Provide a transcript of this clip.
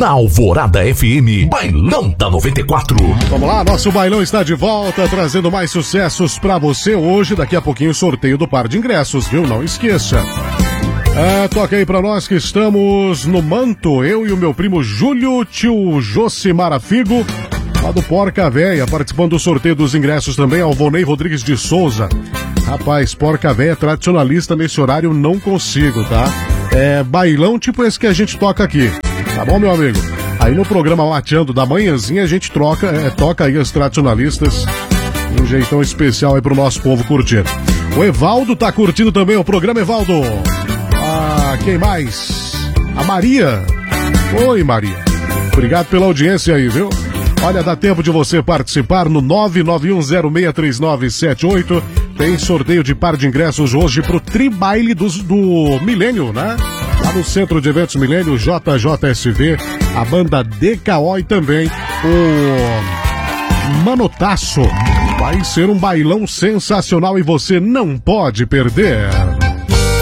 Na Alvorada FM, Bailão da 94. Vamos lá, nosso bailão está de volta, trazendo mais sucessos pra você hoje. Daqui a pouquinho o sorteio do par de ingressos, viu? Não esqueça. Toca aí pra nós que estamos no manto, eu e o meu primo Júlio, tio Josimar Figo, lá do Porca Véia, participando do sorteio dos ingressos também, Alvonei Rodrigues de Souza. Rapaz, Porca Véia tradicionalista nesse horário não consigo, tá? É bailão tipo esse que a gente toca aqui, tá bom, meu amigo? Aí no programa Mateando da manhãzinha a gente toca aí as tradicionalistas, um jeitão especial aí pro nosso povo curtir. O Evaldo tá curtindo também o programa, Evaldo. Quem mais? A Maria. Oi, Maria. Obrigado pela audiência aí, viu? Olha, dá tempo de você participar no 991063978. Tem sorteio de par de ingressos hoje pro Tribaile do Milênio, né? Lá no Centro de Eventos Milênio, JJSV, a banda DKO e também o Manotaço. Vai ser um bailão sensacional e você não pode perder.